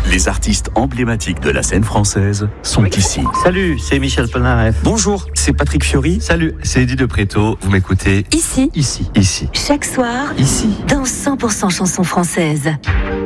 Les artistes emblématiques de la scène française sont ici. Salut, c'est Michel Polnareff. Bonjour, c'est Patrick Fiori. Salut, c'est Eddie de Préto. Vous m'écoutez Ici, ici. chaque soir, Ici. dans 100% chansons françaises.